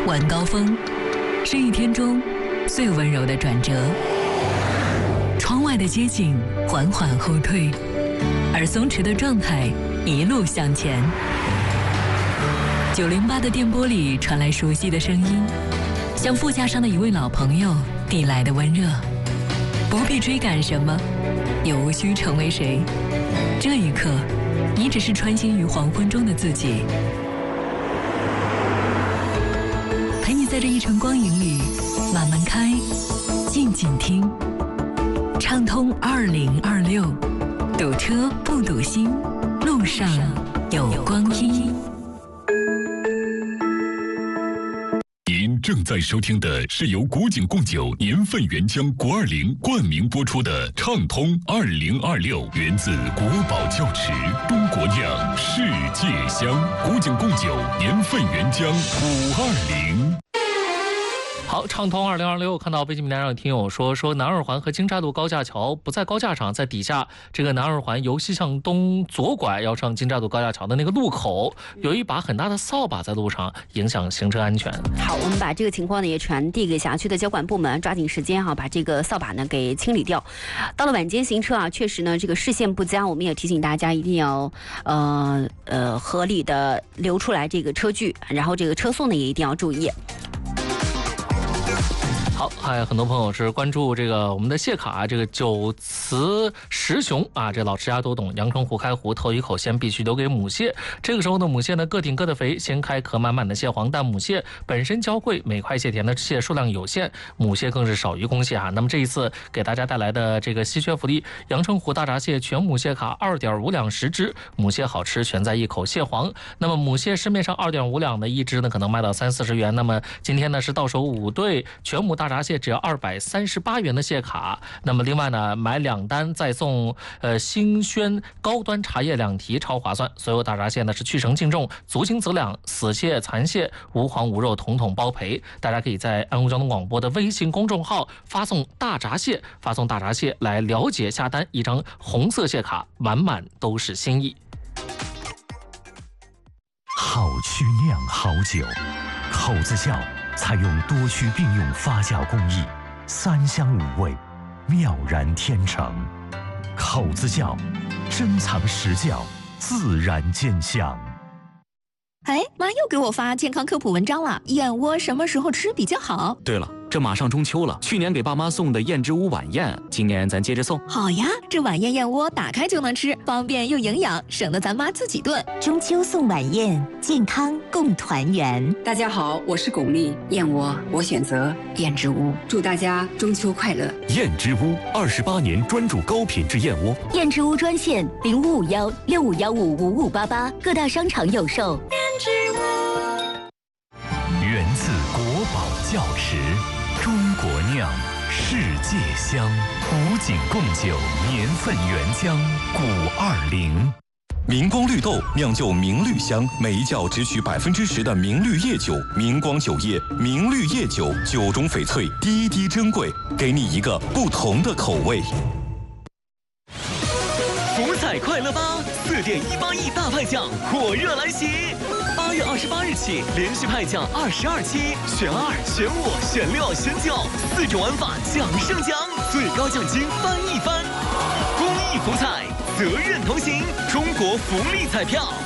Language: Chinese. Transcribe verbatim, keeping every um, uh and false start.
晚高峰是一天中最温柔的转折。窗外的街景缓缓后退，而松弛的状态一路向前。九零八的电波里传来熟悉的声音，像副驾上的一位老朋友递来的温热。不必追赶什么，也无需成为谁。这一刻，你只是穿行于黄昏中的自己，陪你在这一程光影里慢慢开，静静听。畅通二零二六，堵车不堵心，路上有光阴。 您正在收听的是由古井贡酒年份原浆国二零冠名播出的《畅通二零二六》，源自国宝窖池，中国酿，世界香。古井贡酒年份原浆五二零。 好，畅通二零二六，看到微信平台上有听友说说南二环和京栅路高架桥不在高架上，在底下这个南二环由西向东左拐要上京栅路高架桥的那个路口，有一把很大的扫把在路上，影响行车安全。 好，我们把这个情况呢也传递给辖区的交管部门，抓紧时间哈、啊，把这个扫把呢给清理掉。到了晚间行车啊，确实呢这个视线不佳，我们也提醒大家一定要呃呃合理的留出来这个车距，然后这个车速呢也一定要注意。 好，还有很多朋友是关注这个我们的谢卡，这个九雌十雄啊，这老吃鸭都懂。阳澄湖开湖头一口鲜必须留给母蟹，这个时候呢，母蟹呢个顶个的肥，先开壳满满的蟹黄，但母蟹本身娇贵，每块蟹田的蟹数量有限，母蟹更是少于公蟹啊。那么这一次给大家带来的这个稀缺福利，阳澄湖大闸蟹全母蟹卡二点五两十只，母蟹好吃全在一口蟹黄。那么母蟹市面上二点五两的一只呢，可能卖到三四十元，那么今天呢是到手五对全母大闸蟹只要二百三十八元的蟹卡，那么另外呢，买两单再送呃星轩高端茶叶两提，超划算。所有大闸蟹呢是去成净重，足轻则两，死蟹残蟹无黄无肉，统统包赔。大家可以在安徽交通广播的微信公众号发送大闸蟹，发送大闸蟹来了解下单，一张红色蟹卡，满满都是心意。 好曲酿好酒，口子窖采用多区并用发酵工艺，三香五味，妙然天成。口子窖，珍藏实窖，自然见香。 哎，妈又给我发健康科普文章了，燕窝什么时候吃比较好？ 对了，这马上中秋了，去年给爸妈送的燕之屋晚宴，今年咱接着送。 好呀，这晚宴燕窝打开就能吃，方便又营养，省得咱妈自己炖。 中秋送晚宴，健康共团圆。 大家好，我是巩俐，燕窝我选择燕之屋，祝大家中秋快乐。 燕之屋二十八年专注高品质燕窝。 燕之屋专线零五五幺六五幺五五五八八，各大商场有售。 源自国宝窖池，中国酿，世界香。古井贡酒年份原浆古二零。 明光绿豆酿就明绿香，每一窖只取百分之十的明绿叶酒。明光酒业明绿叶酒，酒中翡翠，滴滴珍贵，给你一个不同的口味。 福彩快乐吧，四点一八亿大派奖火热来袭！八月二十八日起，连续派奖二十二期，选二、选五、选六、选九，四种玩法奖胜奖，最高奖金翻一番。公益福彩，责任同行，中国福利彩票。